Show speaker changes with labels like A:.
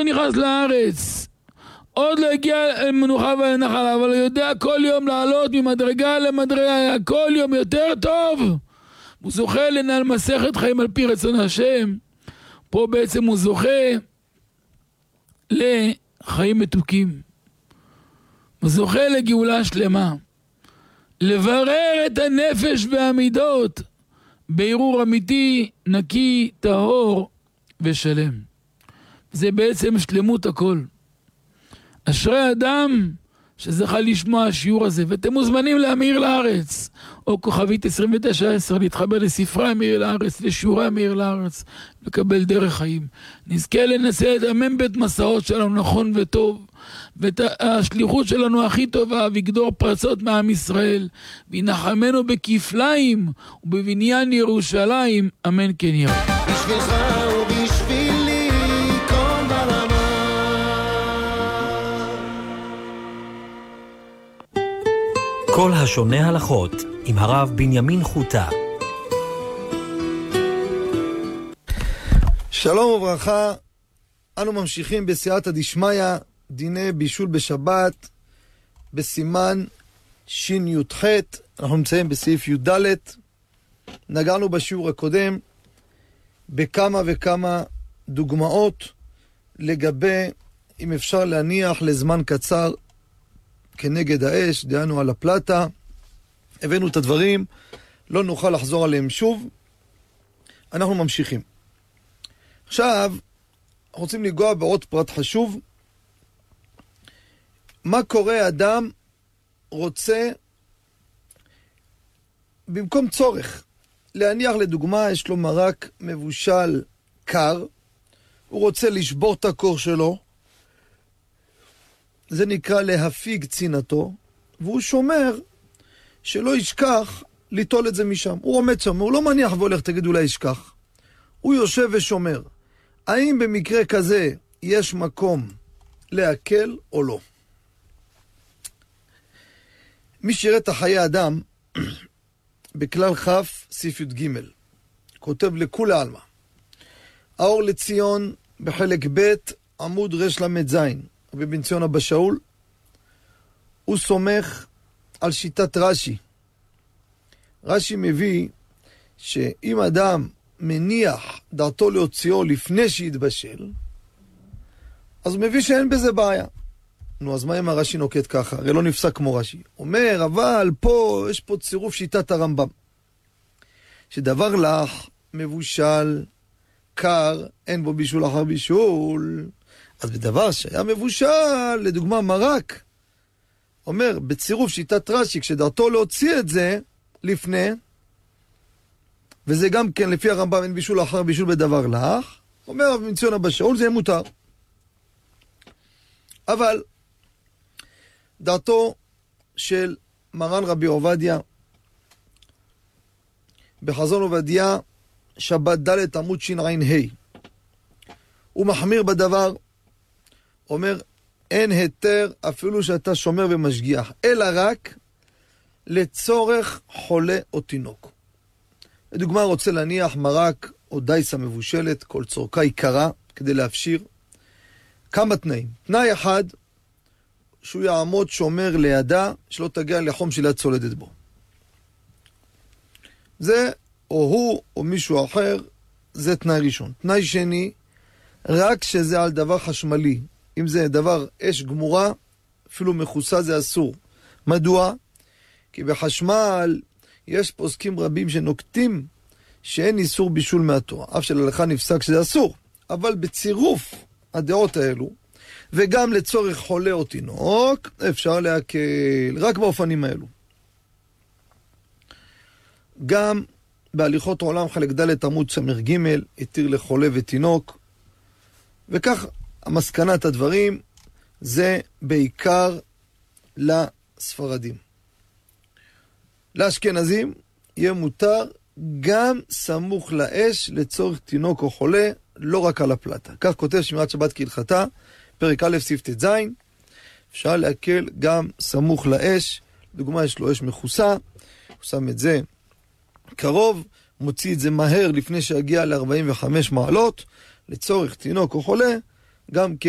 A: לא נכנס לארץ, עוד לא הגיע למנוחה ולנחלה, אבל הוא יודע כל יום לעלות ממדרגה למדרגה, כל יום יותר טוב. הוא זוכה לנהל מסכת חיים על פי רצון השם. פה בעצם הוא זוכה לחיים מתוקים. הוא זוכה לגאולה שלמה. לברר את הנפש והמידות בערעור אמיתי, נקי, טהור ושלם. זה בעצם שלמות הכל. אשרי אדם שזכה לשמוע השיעור הזה, ואתם מוזמנים להמיר לארץ, או כוכבית 2910, להתחבר לספרי המיר לארץ, לשיעורי המיר לארץ, לקבל דרך חיים. נזכה לנסה את המ"ב מסעות שלנו נכון וטוב, ואת השליחות שלנו הכי טובה, ויגדור פרצות מעם ישראל, וינחמנו בכפליים ובבניין ירושלים, אמן כן יהיה.
B: בשבילך ובשבילי כל ברמה.
C: כל השונה הלכות עם הרב בנימין חוטה.
D: שלום וברכה, אנו ממשיכים בסייעתא דשמיא, דיני בישול בשבת, בסימן שי"ח. אנחנו נמצאים בסעיף י"ד. נגענו בשיעור הקודם בכמה וכמה דוגמאות לגבי אם אפשר להניח לזמן קצר כנגד האש, דהיינו על הפלטה. הבאנו את הדברים, לא נוכל לחזור עליהם שוב. אנחנו ממשיכים. עכשיו, רוצים לגוע בעוד פרט חשוב. מה קורה אדם רוצה, במקום צורך, להניח לדוגמה, יש לו מרק מבושל קר, הוא רוצה לשבור את הקור שלו, זה נקרא להפיג צינתו, והוא שומר שלא ישכח ליטול את זה משם. הוא עומד שם, הוא לא מניח והולך, תגיד אולי ישכח. הוא יושב ושומר. האם במקרה כזה יש מקום להקל או לא? מי שיראה את החיי אדם בכלל כף סעיף י"ג כותב לכולי עלמא, האור לציון בחלק ב' עמוד רל"ז, ובן ציון אבא שאול, הוא סומך על שיטת רש"י. רש"י מביא שאם אדם מניח דעתו להוציאו לפני שיתבשל, אז הוא מביא שאין בזה בעיה. נו, אז מה אם הרש"י נוקט ככה? הרי לא נפסק כמו רש"י. אומר, אבל פה, יש פה צירוף שיטת הרמב"ם. שדבר לך, מבושל, קר, אין בו בישול אחר בישול. אז בדבר שהיה מבושל, לדוגמה מרק, אומר, בצירוף שיטת רש"י, כשדעתו להוציא את זה לפני, וזה גם כן לפי הרמב"ם אין בישול אחר בישול בדבר לך, אומר בן ציון אבא שאול, זה יהיה מותר. אבל דעתו של מרן רבי עובדיה בחזון עובדיה שבת ד' עמוד שע"ה, הוא מחמיר בדבר, אומר אין היתר אפילו שאתה שומר ומשגיח, אלא רק לצורך חולה או תינוק. לדוגמה, רוצה להניח מרק או דייסה מבושלת, כל צורכה יקרה כדי להפשיר. כמה תנאים. תנאי אחד, שהוא יעמוד שומר לידה, שלא תגיע לחום שלה צולדת בו. זה, או הוא או מישהו אחר, זה תנאי ראשון. תנאי שני, רק שזה על דבר חשמלי. אם זה דבר אש גמורה, אפילו מכוסה זה אסור. מדוע? כי בחשמל יש פוסקים רבים שנוקטים שאין איסור בישול מהתורה. אף שלהלכה נפסק שזה אסור. אבל בצירוף הדעות האלו, וגם לצורך חולה או תינוק, אפשר להקל רק באופנים האלו. גם בהליכות העולם חלק ד' עמוד ס"ג, התיר לחולה ותינוק, וכך המסקנת הדברים זה בעיקר לספרדים. לאשכנזים יהיה מותר גם סמוך לאש לצורך תינוק או חולה, לא רק על הפלטה. כך כותב שמירת שבת כהלכתה, פרק א' סעיף ט"ז, אפשר להקל גם סמוך לאש. דוגמה, יש לו אש מכוסה, הוא שם את זה קרוב, מוציא את זה מהר לפני שיגיע ל-45 מעלות, לצורך תינוק או חולה, גם כן